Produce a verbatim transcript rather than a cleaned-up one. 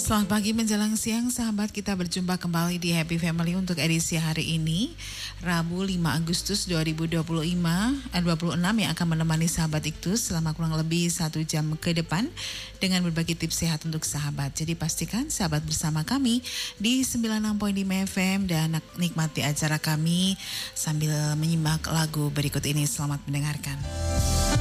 Selamat pagi menjelang siang sahabat, kita berjumpa kembali di Happy Family untuk edisi hari ini Rabu lima Agustus dua ribu dua puluh lima, eh, dua puluh enam yang akan menemani sahabat Iktus selama kurang lebih satu jam ke depan dengan berbagi tips sehat untuk sahabat. Jadi pastikan sahabat bersama kami di sembilan puluh enam koma lima F M dan nikmati acara kami sambil menyimak lagu berikut ini. Selamat mendengarkan.